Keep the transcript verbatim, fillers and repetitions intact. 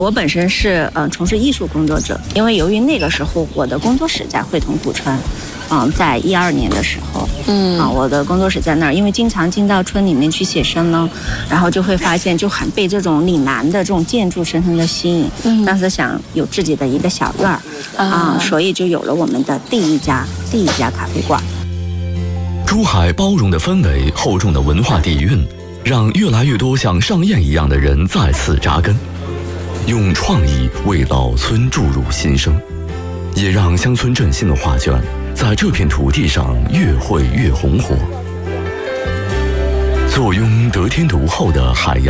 我本身是呃从事艺术工作者，因为由于那个时候我的工作室在汇同古村，嗯、呃，在一二年的时候，嗯啊、呃，我的工作室在那儿，因为经常进到村里面去写生呢，然后就会发现就很被这种岭南的这种建筑深深的吸引。嗯，当时想有自己的一个小院儿啊、呃，所以就有了我们的第一家第一家咖啡馆。 珠海包容的氛围，厚重的文化底蕴，让越来越多像尚燕一样的人再次扎根。用创意为老村注入新生，也让乡村振兴的画卷在这片土地上越绘越红火。坐拥得天独厚的海洋